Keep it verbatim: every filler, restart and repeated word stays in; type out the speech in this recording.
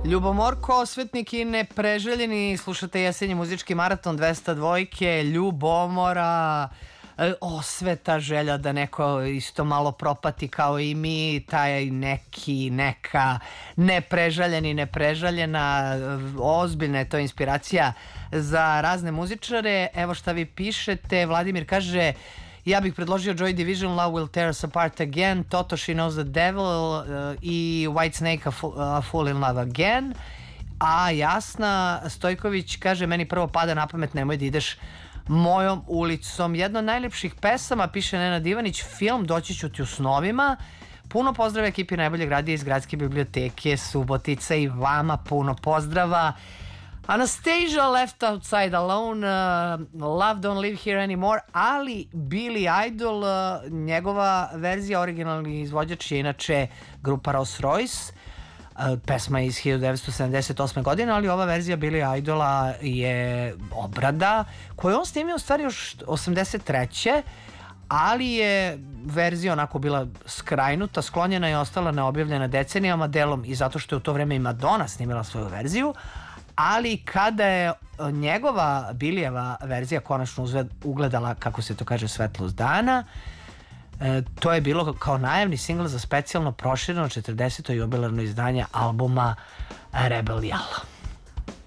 Ljubomorko, osvetnik i nepreželjeni, slušate jesenji muzički maraton dvesta dvojke, Ljubomora, osveta, želja da neko isto malo propati kao i mi, taj neki, neka, nepreželjeni, nepreželjena, ozbiljna je to inspiracija za razne muzičare. Evo šta vi pišete, Vladimir kaže: ja bih predložio Joy Division, Love Will Tear Us Apart Again, Toto, She Knows the Devil uh, i Whitesnake, a, fu, a Fool in Love Again. A Jasna Stojković kaže: meni prvo pada na pamet Nemoj da ideš mojom ulicom. Jedna od najlepših pesama, piše Nenad Ivanić, film Doći ću ti u snovima. Puno pozdrava ekipi Najboljeg radija iz Gradske biblioteke Subotica i vama puno pozdrava. Anastasia, Left Outside Alone, uh, Love Don't Live Here Anymore, ali Billy Idol, uh, njegova verzija, originalni izvođač je inače grupa Rolls Royce, uh, pesma je iz hiljadu devetsto sedamdeset osme godine, ali ova verzija Billy Idola je obrada koju on snimio u stvari još osamdeset treće ali je verzija onako bila skrajnuta, sklonjena i ostala neobjavljena decenijama, delom i zato što je u to vreme i Madonna snimila svoju verziju. Ali kada je njegova Bilijeva verzija konačno ugledala, kako se to kaže, svetlost dana, e, to je bilo kao najavni singl za specijalno prošireno četrdeseto jubilarno izdanje albuma Rebel Yell.